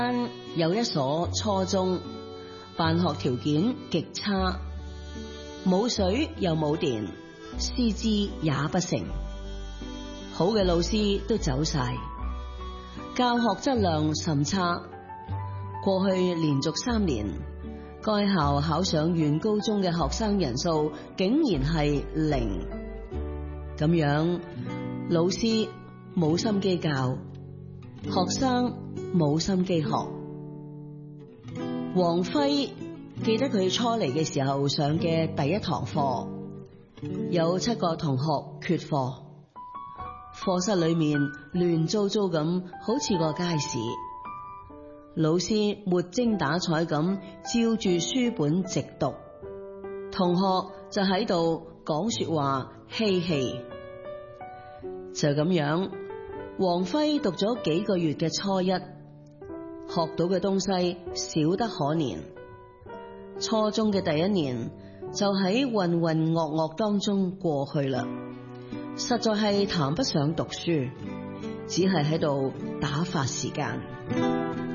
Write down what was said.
有一所初中，辦學條件極差，冇水又冇電，師資也不成，好嘅老師都走晒，教學質量甚差。過去連續3年，該校考上原高中嘅學生人數竟然係0，咁樣老師冇心機教，學生冇心機學。王輝記得佢初嚟嘅時候上嘅第一堂課，有7個同學缺課，課室裏面亂糟糟咁，好似個街市。老師沒精打采咁照住書本直讀，同學就喺度講說話嬉戲。就咁樣，王輝讀咗幾個月嘅初一，學到嘅東西少得可憐。初中嘅第1年就喺渾渾噩噩當中過去啦，實在係談不上讀書，只係喺度打發時間。